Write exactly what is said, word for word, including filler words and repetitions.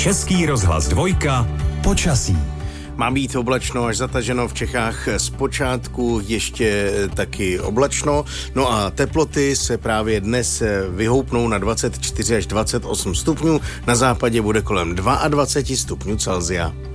Český rozhlas dvojka. Počasí. Má být oblačno až zataženo, v Čechách zpočátku ještě taky oblačno. No a teploty se právě dnes vyhoupnou na dvacet čtyři až dvacet osm stupňů. Na západě bude kolem dvacet dva stupňů Celsia.